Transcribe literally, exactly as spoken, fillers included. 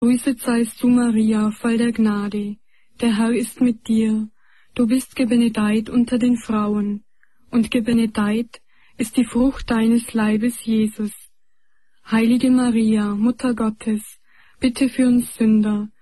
Grüßet seist du, Maria, voll der Gnade, der Herr ist mit dir. Du bist gebenedeit unter den Frauen, und gebenedeit ist die Frucht deines Leibes, Jesus. Heilige Maria, Mutter Gottes, bitte für uns Sünder,